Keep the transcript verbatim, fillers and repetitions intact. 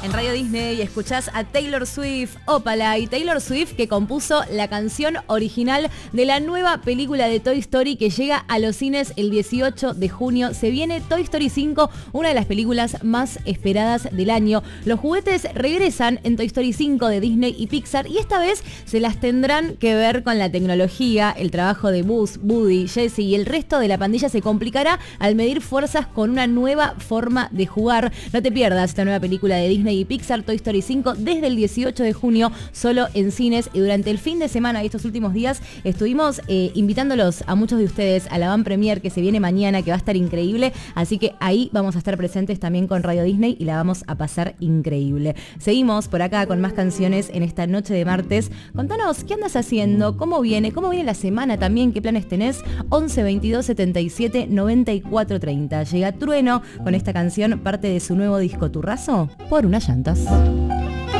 en Radio Disney y escuchás a Taylor Swift, Opala, y Taylor Swift que compuso la canción original de la nueva película de Toy Story que llega a los cines el dieciocho de junio. Se viene Toy Story cinco, una de las películas más esperadas del año. Los juguetes regresan en Toy Story cinco de Disney y Pixar y esta vez se las tendrán que ver con la tecnología. El trabajo de Buzz, Woody, Jessie y el resto de la pandilla se complicará al medir fuerzas con una nueva forma de jugar. No te pierdas esta nueva película de Disney y Pixar, Toy Story cinco, desde el dieciocho de junio, solo en cines. Y durante el fin de semana y estos últimos días estuvimos eh, invitándolos a muchos de ustedes a la Van Premier que se viene mañana, que va a estar increíble. Así que ahí vamos a estar presentes también con Radio Disney y la vamos a pasar increíble. Seguimos por acá con más canciones en esta noche de martes. Contanos, ¿qué andas haciendo? ¿Cómo viene? ¿Cómo viene la semana también? ¿Qué planes tenés? once veintidós setenta y siete noventa y cuatro treinta. Llega Trueno con esta canción, parte de su nuevo disco Turrazo, por unas llantas.